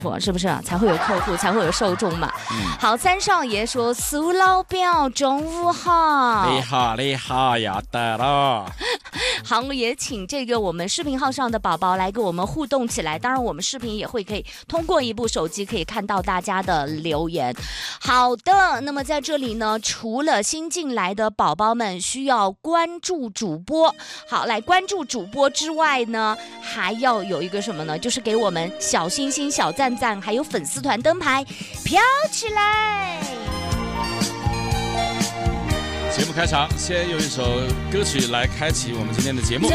是不是才会有客户，才会有受众嘛？好，三少爷说：“苏老表，中午好。” 你好呀，得了。 好，也请这个我们视频号上的宝宝来跟我们互动起来。当然，我们视频也会可以通过一部手机可以看到大家的留言。好的，那么在这里呢，除了新进来的宝宝们需要关注主播，好，来关注主播之外呢，还要有一个什么呢？就是给我们小星星、小赞赞，还有粉丝团灯牌飘起来。 节目开场，先用一首歌曲来开启我们今天的节目。